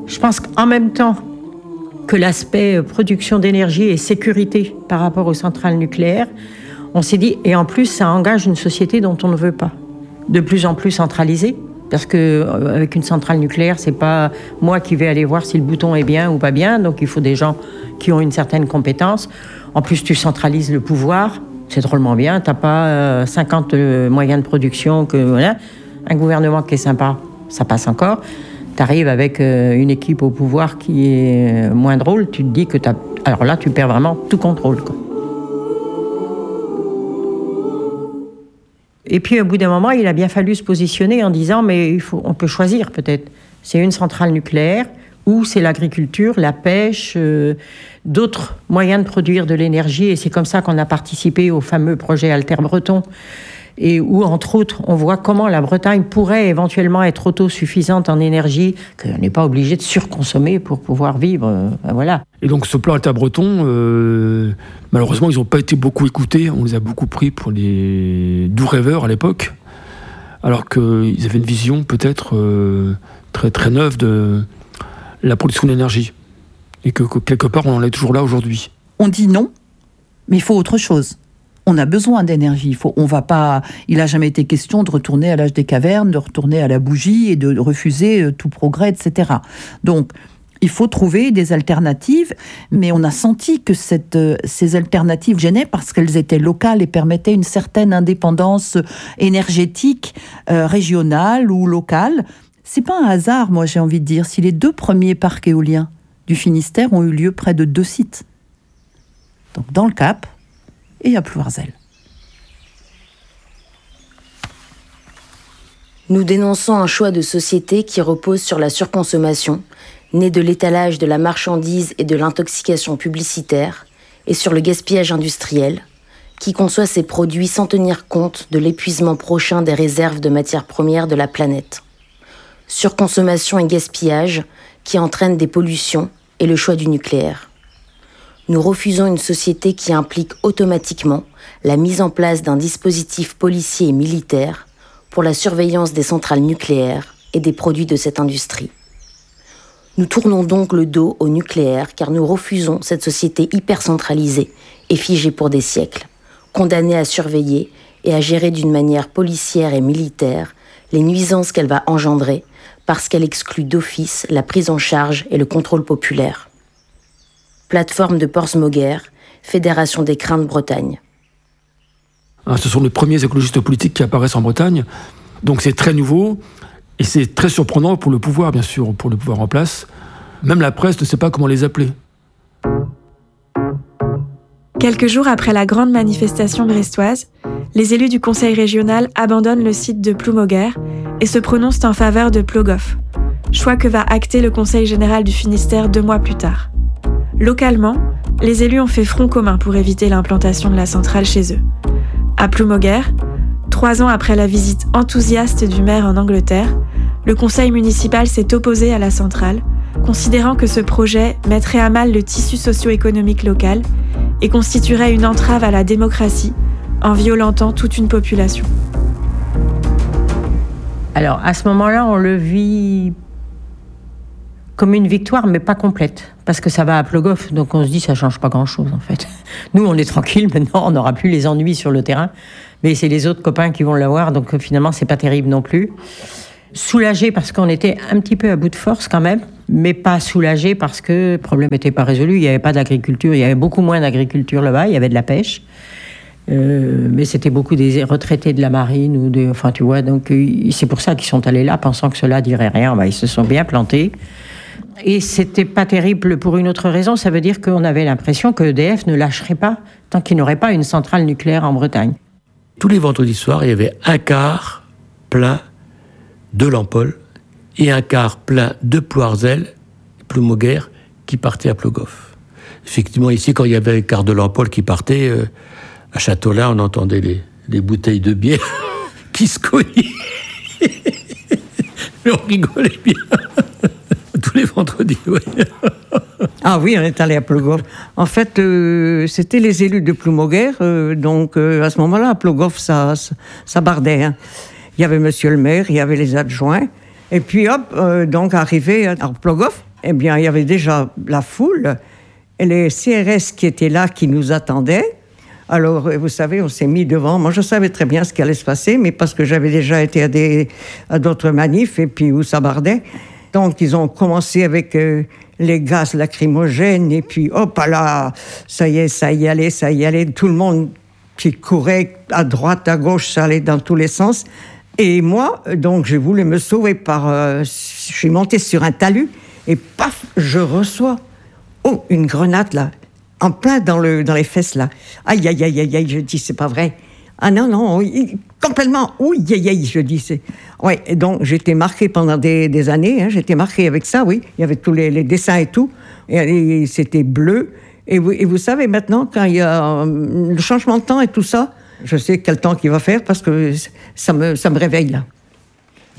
Je pense qu'en même temps que l'aspect production d'énergie et sécurité par rapport aux centrales nucléaires, on s'est dit, et en plus, ça engage une société dont on ne veut pas, de plus en plus centralisée, parce qu'avec une centrale nucléaire, c'est pas moi qui vais aller voir si le bouton est bien ou pas bien, donc il faut des gens qui ont une certaine compétence. En plus, tu centralises le pouvoir, c'est drôlement bien, t'as pas 50 moyens de production, voilà. Un gouvernement qui est sympa, ça passe encore. T'arrives avec une équipe au pouvoir qui est moins drôle, tu te dis que alors là, tu perds vraiment tout contrôle, quoi. Et puis, au bout d'un moment, il a bien fallu se positionner en disant, mais on peut choisir peut-être. C'est une centrale nucléaire ou c'est l'agriculture, la pêche, d'autres moyens de produire de l'énergie. Et c'est comme ça qu'on a participé au fameux projet Alter Breton. Et où, entre autres, on voit comment la Bretagne pourrait éventuellement être autosuffisante en énergie, qu'on n'est pas obligé de surconsommer pour pouvoir vivre. Voilà. Et donc ce plan Alter Breton, malheureusement, ils n'ont pas été beaucoup écoutés. On les a beaucoup pris pour des doux rêveurs à l'époque, alors qu'ils avaient une vision peut-être très, très neuve de la production d'énergie. Et que quelque part, on en est toujours là aujourd'hui. On dit non, mais il faut autre chose. On a besoin d'énergie. Il n'a jamais été question de retourner à l'âge des cavernes, de retourner à la bougie et de refuser tout progrès, etc. Donc, il faut trouver des alternatives, mais on a senti que ces alternatives gênaient parce qu'elles étaient locales et permettaient une certaine indépendance énergétique régionale ou locale. C'est pas un hasard, moi, j'ai envie de dire, si les 2 premiers parcs éoliens du Finistère ont eu lieu près de 2 sites. Donc, dans le Cap et à Plouarzel. Nous dénonçons un choix de société qui repose sur la surconsommation, né de l'étalage de la marchandise et de l'intoxication publicitaire, et sur le gaspillage industriel, qui conçoit ses produits sans tenir compte de l'épuisement prochain des réserves de matières premières de la planète. Surconsommation et gaspillage qui entraînent des pollutions et le choix du nucléaire. Nous refusons une société qui implique automatiquement la mise en place d'un dispositif policier et militaire pour la surveillance des centrales nucléaires et des produits de cette industrie. Nous tournons donc le dos au nucléaire car nous refusons cette société hyper centralisée et figée pour des siècles, condamnée à surveiller et à gérer d'une manière policière et militaire les nuisances qu'elle va engendrer parce qu'elle exclut d'office la prise en charge et le contrôle populaire. Plateforme de Portsmouth, Fédération des Crins de Bretagne. Ce sont les premiers écologistes politiques qui apparaissent en Bretagne, donc c'est très nouveau et c'est très surprenant pour le pouvoir, bien sûr, pour le pouvoir en place. Même la presse ne sait pas comment les appeler. Quelques jours après la grande manifestation brestoise, les élus du conseil régional abandonnent le site de Ploumoguer et se prononcent en faveur de Plogoff, choix que va acter le conseil général du Finistère 2 mois plus tard. Localement, les élus ont fait front commun pour éviter l'implantation de la centrale chez eux. À Ploumoguer, 3 ans après la visite enthousiaste du maire en Angleterre, le conseil municipal s'est opposé à la centrale, considérant que ce projet mettrait à mal le tissu socio-économique local et constituerait une entrave à la démocratie en violentant toute une population. Alors, à ce moment-là, on le vit comme une victoire, mais pas complète, parce que ça va à Plogoff, donc on se dit ça change pas grand-chose en fait. Nous, on est tranquille, maintenant on n'aura plus les ennuis sur le terrain, mais c'est les autres copains qui vont l'avoir, donc finalement c'est pas terrible non plus. Soulagé parce qu'on était un petit peu à bout de force quand même, mais pas soulagé parce que le problème n'était pas résolu, il n'y avait pas d'agriculture, il y avait beaucoup moins d'agriculture là-bas, il y avait de la pêche. Mais c'était beaucoup des retraités de la marine enfin tu vois, donc c'est pour ça qu'ils sont allés là pensant que cela dirait rien. Ils se sont bien plantés et c'était pas terrible pour une autre raison. Ça veut dire qu'on avait l'impression que EDF ne lâcherait pas tant qu'il n'aurait pas une centrale nucléaire en Bretagne. Tous les vendredis soirs, il y avait un quart plein de Lampol et un quart plein de Plouarzel, Ploumoguer, qui partait à Plogoff. Effectivement, ici, quand il y avait un quart de Lampol qui partait, à Châteaulin, on entendait les bouteilles de bière qui se cognaient. Mais on rigolait bien. Tous les vendredis, oui. Ah oui, on est allé à Plogoff. En fait, c'était les élus de Ploumoguer, donc à ce moment-là, à Plogoff, ça bardait. Hein. Il y avait monsieur le maire, il y avait les adjoints, et puis hop, donc arrivé à Plogoff, eh bien, il y avait déjà la foule, et les CRS qui étaient là, qui nous attendaient. Alors, vous savez, on s'est mis devant. Moi, je savais très bien ce qui allait se passer, mais parce que j'avais déjà été à d'autres manifs, et puis où ça bardait. Donc, ils ont commencé avec les gaz lacrymogènes, et puis, hop là, ça y allait. Tout le monde qui courait à droite, à gauche, ça allait dans tous les sens. Et moi, donc, j'ai voulu me sauver je suis montée sur un talus, et paf, je reçois, une grenade, là, en plein dans les fesses, là. Aïe, je dis, c'est pas vrai. Ah non, complètement, je dis. Ouais, et donc j'étais marquée pendant des années, hein, j'étais marquée avec ça, oui. Il y avait tous les dessins et tout, et c'était bleu. Et vous savez, maintenant, quand il y a le changement de temps et tout ça, je sais quel temps qu'il va faire parce que ça me réveille, là.